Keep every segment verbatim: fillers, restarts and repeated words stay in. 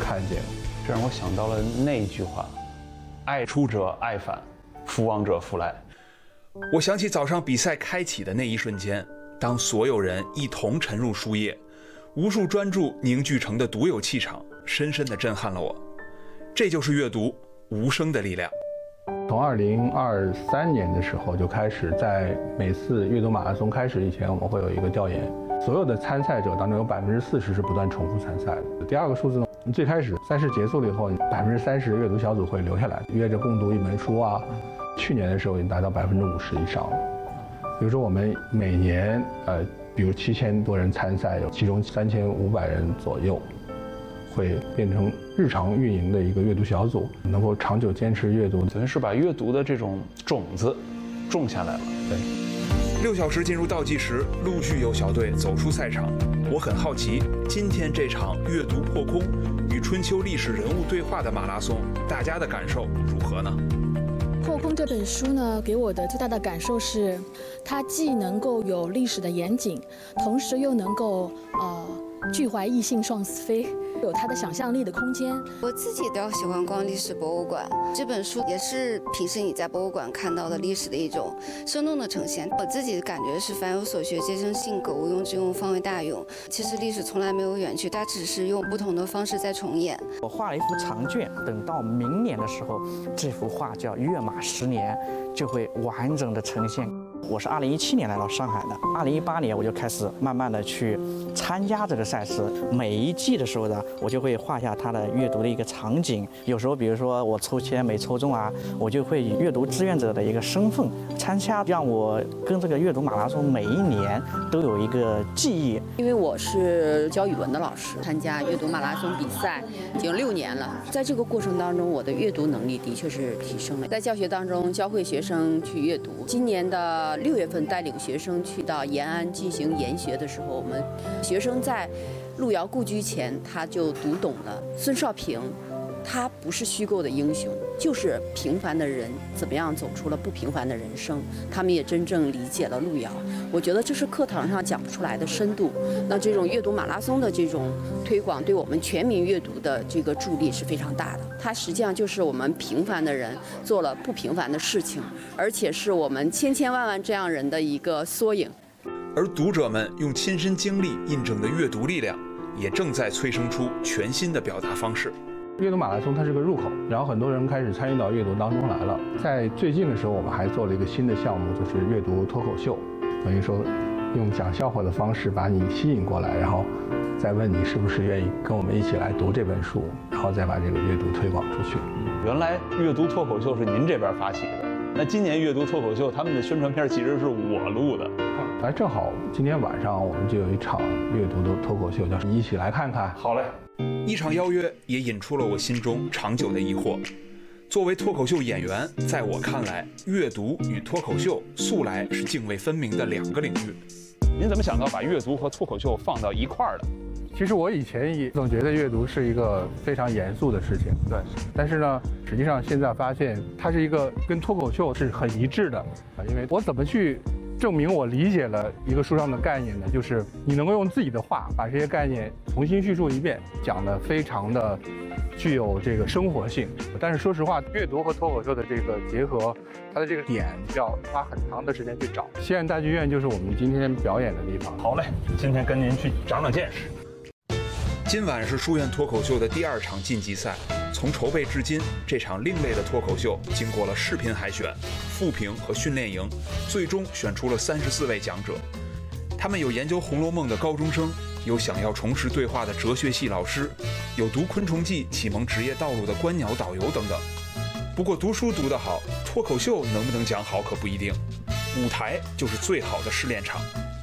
看见。 这让我想到了那一句话：“爱出者爱返，福往者福来。” 我想起早上比赛开启的那一瞬间，当所有人一同沉入书页，无数专注凝聚成的独有气场，深深地震撼了我。这就是阅读无声的力量。 从二零二三年的时候就开始，在每次阅读马拉松开始以前，我们会有一个调研，所有的参赛者当中有百分之四十是不断重复参赛的。第二个数字呢，最开始赛事结束了以后，百分之三十阅读小组会留下来，约着共读一本书啊。去年的时候已经达到百分之五十以上了。比如说我们每年呃，比如七千多人参赛，有其中三千五百人左右会变成日常运营的一个阅读小组，能够长久坚持阅读， 等于是把阅读的这种种子种下来了。 对。 六小时进入倒计时，陆续有小队走出赛场。我很好奇，今天这场阅读破空与春秋历史人物对话的马拉松，大家的感受如何呢？ 破空这本书呢，给我的最大的感受是，它既能够有历史的严谨，同时又能够呃拒怀逸兴创思飞，有它的想象力的空间。 我自己比较喜欢逛历史博物馆，这本书也是平时你在博物馆看到的历史的一种生动的呈现。我自己的感觉是，凡有所学，皆生性格，无用之用，方为大用。其实历史从来没有远去，它只是用不同的方式在重演。 我画了一幅长卷，等到明年的时候，这幅画叫《跃马十年》，就会完整的呈现。我是二零一七年来到上海的，二零一八年我就开始慢慢的去参加这个赛事。每一季的时候呢，我就会画下它的阅读的一个场景。有时候，比如说我抽签没抽中啊，我就会以阅读志愿者的一个身份参加，让我跟这个阅读马拉松每一年都有一个记忆。 因为我是教语文的老师，参加阅读马拉松比赛已经六年了，在这个过程当中，我的阅读能力的确是提升了。在教学当中教会学生去阅读。今年的六月份带领学生去到延安进行研学的时候，我们学生在路遥故居前，他就读懂了孙少平，他不是虚构的英雄，就是平凡的人怎么样走出了不平凡的人生。他们也真正理解了路遥。我觉得这是课堂上讲不出来的深度。那这种阅读马拉松的这种推广，对我们全民阅读的这个助力是非常大的。它实际上就是我们平凡的人做了不平凡的事情，而且是我们千千万万这样人的一个缩影。 而读者们用亲身经历印证的阅读力量，也正在催生出全新的表达方式。 阅读马拉松它是个入口，然后很多人开始参与到阅读当中来了。在最近的时候，我们还做了一个新的项目，就是阅读脱口秀，等于说用讲笑话的方式把你吸引过来，然后再问你是不是愿意跟我们一起来读这本书，然后再把这个阅读推广出去。 原来阅读脱口秀是您这边发起的，那今年阅读脱口秀他们的宣传片其实是我录的。 哎，正好今天晚上我们就有一场阅读的脱口秀，叫你一起来看看。 好嘞。 一场邀约也引出了我心中长久的疑惑。作为脱口秀演员，在我看来，阅读与脱口秀素来是泾渭分明的两个领域。 您怎么想到把阅读和脱口秀放到一块儿的？ 其实我以前也总觉得阅读是一个非常严肃的事情，对。但是呢，实际上现在发现它是一个跟脱口秀是很一致的啊，因为我怎么去证明我理解了一个书上的概念呢？就是你能够用自己的话把这些概念重新叙述一遍，讲得非常的具有这个生活性。但是说实话，阅读和脱口秀的这个结合，它的这个点要花很长的时间去找。西安大剧院就是我们今天表演的地方。 好嘞，今天跟您去长长见识。 今晚是书院脱口秀的第二场晋级赛。从筹备至今，这场另类的脱口秀经过了视频海选、复评和训练营，最终选出了三十四位讲者。他们有研究《红楼梦》的高中生，有想要重拾对话的哲学系老师，有读《昆虫记》启蒙职业道路的观鸟导游等等。不过读书读得好，脱口秀能不能讲好可不一定。舞台就是最好的试炼场。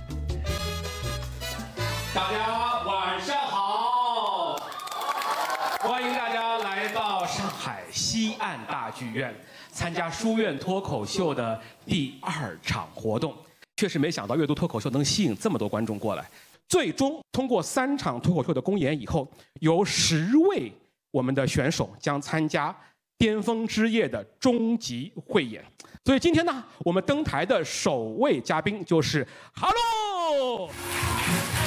大家晚上好，欢迎大家来到上海西岸大剧院参加书院脱口秀的第二场活动。确实没想到阅读脱口秀能吸引这么多观众过来。最终通过三场脱口秀的公演以后，有十位我们的选手将参加巅峰之夜的终极汇演。所以今天呢，我们登台的首位嘉宾就是哈喽。